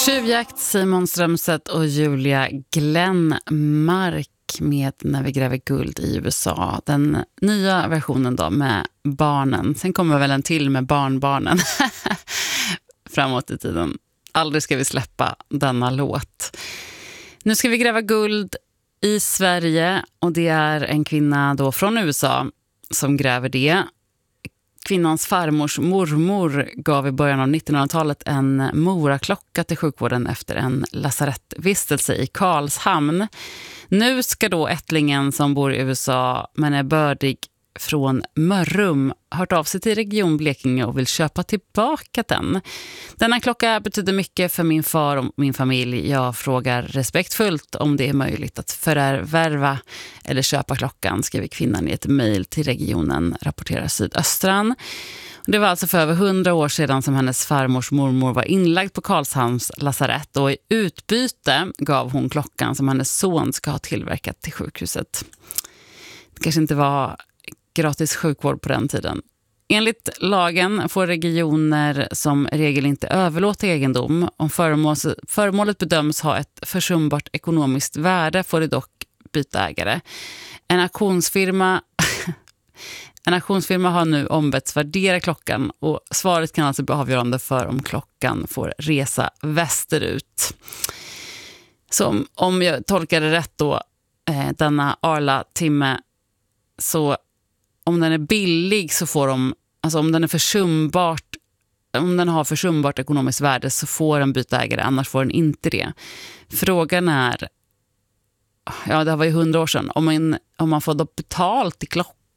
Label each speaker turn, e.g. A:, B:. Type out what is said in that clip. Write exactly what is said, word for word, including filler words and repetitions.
A: Tjuvjakt, Simon Strömstedt och Julia Glenmark med När vi gräver guld i U S A. Den nya versionen då med barnen. Sen kommer väl en till med barnbarnen framåt i tiden. Aldrig ska vi släppa denna låt. Nu ska vi gräva guld i Sverige och det är en kvinna då från U S A som gräver det. Kvinnans farmors mormor gav i början av nittonhundratalet en moraklocka till sjukvården efter en lasarettvistelse i Karlshamn. Nu ska då ättlingen som bor i U S A men är bördig från Mörrum hört av sig till Region Blekinge och vill köpa tillbaka den. Denna klocka betyder mycket för min far och min familj. Jag frågar respektfullt om det är möjligt att förvärva eller köpa klockan, skriver kvinnan i ett mejl till regionen, rapporterar Sydöstran. Det var alltså för över hundra år sedan som hennes farmors mormor var inlagd på Karlshamns lasarett och i utbyte gav hon klockan som hennes son ska ha tillverkat till sjukhuset. Det kanske inte var gratis sjukvård på den tiden. Enligt lagen får regioner som regel inte överlåta egendom. Om föremål, föremålet bedöms ha ett försumbart ekonomiskt värde får det dock byta ägare. En auktionsfirma, en auktionsfirma har nu ombetts värdera klockan och svaret kan alltså bli avgörande för om klockan får resa västerut. Så om, om jag tolkar det rätt då, eh, denna Arla-timme, så om den är billig så får de, alltså om den är försumbart, om den har försumbart ekonomiskt värde så får den byta ägare, annars får den inte det. Frågan är, ja det var ju hundra år sedan, om man, om man får då betalt i klockan